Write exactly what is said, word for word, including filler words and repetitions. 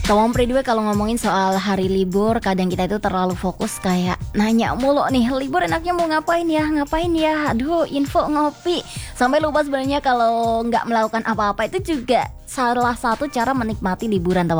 Tawang Pridwe, kalau ngomongin soal hari libur, kadang kita itu terlalu fokus kayak nanya mulu nih, libur enaknya mau ngapain ya, ngapain ya, aduh info ngopi. Sampai lupa sebenarnya kalau nggak melakukan apa-apa itu juga salah satu cara menikmati liburan.